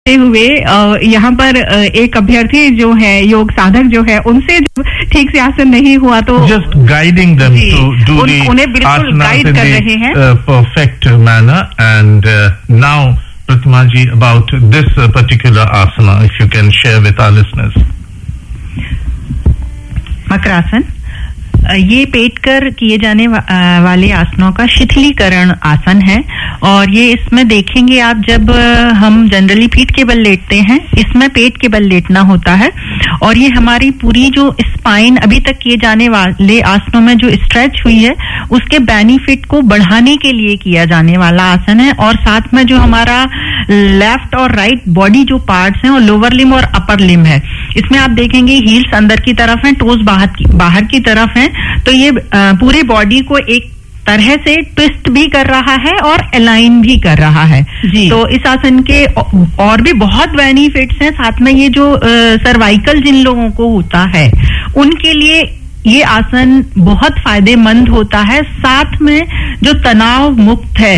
हुए यहाँ पर एक अभ्यर्थी जो है, योग साधक जो है, उनसे जब ठीक से आसन नहीं हुआ तो just guiding them to do the उन्हें बिल्कुल गाइड कर रहे हैं perfect manner. And now Pratima ji, about this particular Asna, if you can share with our listeners. Makarasana ये पेट कर किए जाने वाले आसनों का शिथिलीकरण आसन है. और ये इसमें देखेंगे आप, जब हम जनरली पीठ के बल लेटते हैं, इसमें पेट के बल लेटना होता है. और ये हमारी पूरी जो स्पाइन अभी तक किए जाने वाले आसनों में जो स्ट्रेच हुई है, उसके बेनिफिट को बढ़ाने के लिए किया जाने वाला आसन है. और साथ में जो हमारा लेफ्ट और राइट बॉडी जो पार्ट्स हैं, और लोअर लिम्ब और अपर लिम्ब है, इसमें आप देखेंगे हील्स अंदर की तरफ हैं, टोज बाहर की तरफ हैं. तो ये पूरे बॉडी को एक तरह से ट्विस्ट भी कर रहा है और अलाइन भी कर रहा है. तो इस आसन के और भी बहुत बेनिफिट्स हैं. साथ में ये जो सर्वाइकल जिन लोगों को होता है, उनके लिए ये आसन बहुत फायदेमंद होता है. साथ में जो तनाव मुक्त है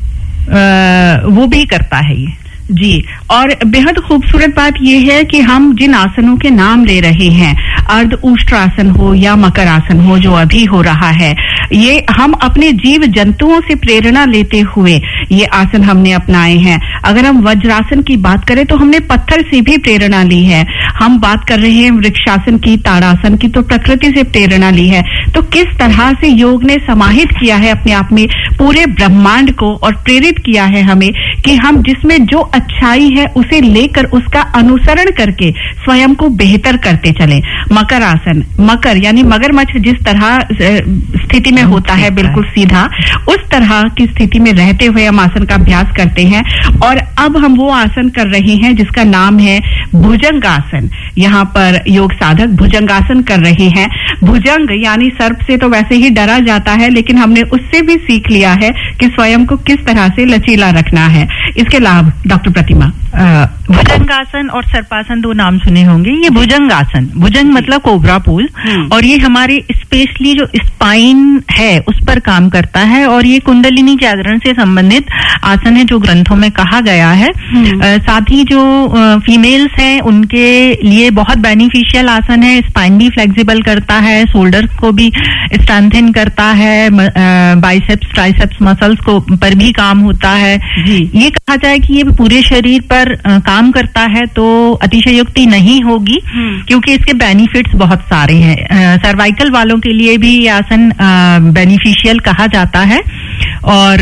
वो भी करता है ये. जी, और बेहद खूबसूरत बात यह है कि हम जिन आसनों के नाम ले रहे हैं, अर्ध उष्ट्रासन हो या मकर आसन हो जो अभी हो रहा है, ये हम अपने जीव जंतुओं से प्रेरणा लेते हुए ये आसन हमने अपनाए हैं. अगर हम वज्रासन की बात करें तो हमने पत्थर से भी प्रेरणा ली है. हम बात कर रहे हैं वृक्षासन की, ताड़ासन की, तो प्रकृति से प्रेरणा ली है. तो किस तरह से योग ने समाहित किया है अपने आप में पूरे ब्रह्मांड को, और प्रेरित किया है हमें कि हम जिसमें जो अच्छाई है उसे लेकर उसका अनुसरण करके स्वयं को बेहतर करते चलें. मकर आसन, मकर यानी मगरमच्छ जिस तरह स्थिति में होता है बिल्कुल सीधा, उस तरह की स्थिति में रहते हुए हम आसन का अभ्यास करते हैं. और अब हम वो आसन कर रहे हैं जिसका नाम है भुजंगासन. यहाँ पर योग साधक भुजंगासन कर रहे हैं. भुजंग यानी सर्प से तो वैसे ही डरा जाता है, लेकिन हमने उससे भी सीख लिया है कि स्वयं को किस तरह से लचीला रखना है. इसके लाभ डॉक्टर प्रतिमा. भुजंगासन और सर्पासन दो नाम सुने होंगे. ये भुजंगासन, भुजंग मतलब कोबरा पूल, और ये हमारे स्पेशली जो स्पाइन है उस पर काम करता है. और ये कुंडलिनी जागरण से संबंधित आसन है जो ग्रंथों में कहा गया है. साथ ही जो फीमेल्स हैं उनके लिए बहुत बेनिफिशियल आसन है. स्पाइन भी फ्लेक्सिबल करता है, शोल्डर को भी स्ट्रेंथन करता है, बाइसेप्स ट्राइसेप्स मसल्स को पर भी काम होता है. ये कहा जाए कि ये पूरे शरीर पर काम करता है तो अतिशयोक्ति नहीं होगी, क्योंकि इसके बेनिफिट्स बहुत सारे हैं. सर्वाइकल वालों के लिए भी ये आसन बेनिफिशियल कहा जाता है. और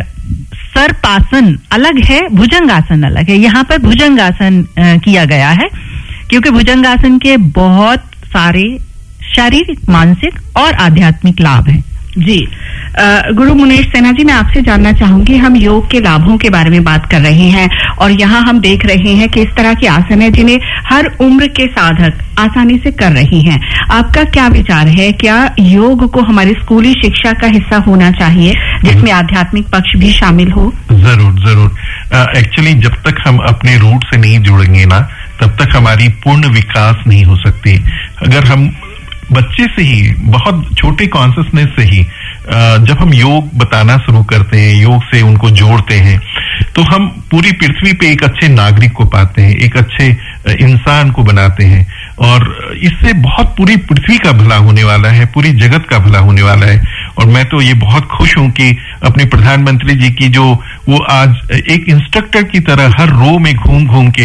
सर्पासन अलग है, भुजंगासन अलग है. यहाँ पर भुजंगासन किया गया है क्योंकि भुजंगासन के बहुत सारे शारीरिक, मानसिक और आध्यात्मिक लाभ हैं. जी, गुरु मुनेश सेना जी, मैं आपसे जानना चाहूंगी, हम योग के लाभों के बारे में बात कर रहे हैं और यहाँ हम देख रहे हैं कि इस तरह के आसन है जिन्हें हर उम्र के साधक आसानी से कर रही हैं. आपका क्या विचार है? क्या योग को हमारी स्कूली शिक्षा का हिस्सा होना चाहिए जिसमें आध्यात्मिक पक्ष भी शामिल हो? जरूर जरूर. एक्चुअली जब तक हम अपने रूट से नहीं जुड़ेंगे ना, तब तक हमारी पूर्ण विकास नहीं हो सकती. अगर हम बच्चे से ही, बहुत छोटे कॉन्शियसनेस से ही जब हम योग बताना शुरू करते हैं, योग से उनको जोड़ते हैं, तो हम पूरी पृथ्वी पे एक अच्छे नागरिक को पाते हैं, एक अच्छे इंसान को बनाते हैं. और इससे बहुत पूरी पृथ्वी का भला होने वाला है, पूरी जगत का भला होने वाला है. और मैं तो ये बहुत खुश हूं कि अपने प्रधानमंत्री जी की जो वो आज एक इंस्ट्रक्टर की तरह हर रो में घूम घूम के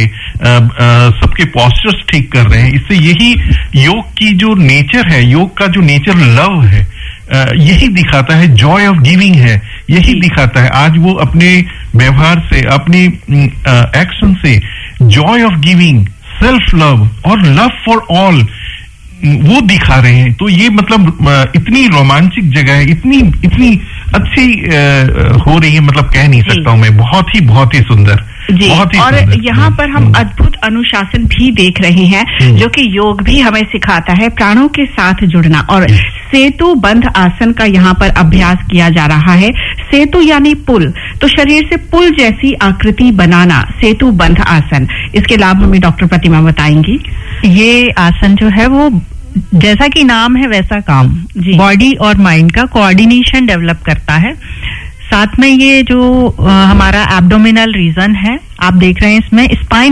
सबके पोस्चर्स ठीक कर रहे हैं. इससे यही योग की जो नेचर है, योग का जो नेचर लव है, यही दिखाता है. जॉय ऑफ गिविंग है, यही दिखाता है. आज वो अपने व्यवहार से, अपनी एक्शन से Joy of giving, self love और लव फॉर ऑल वो दिखा रहे हैं. तो ये मतलब इतनी रोमांचक जगह है, इतनी अच्छी हो रही है, मतलब कह नहीं सकता हूं मैं. बहुत ही सुंदर जी. और यहाँ पर हम अद्भुत अनुशासन भी देख रहे हैं जो कि योग भी हमें सिखाता है, प्राणों के साथ जुड़ना. और सेतु बंध आसन का यहाँ पर अभ्यास किया जा रहा है. सेतु यानी पुल, तो शरीर से पुल जैसी आकृति बनाना, सेतु बंध आसन. इसके लाभ हमें डॉक्टर प्रतिमा बताएंगी. ये आसन जो है वो जैसा कि नाम है वैसा काम, बॉडी और माइंड का कोऑर्डिनेशन डेवलप करता है. साथ में ये जो हमारा एब्डोमिनल रीजन है, आप देख रहे हैं इसमें स्पाइन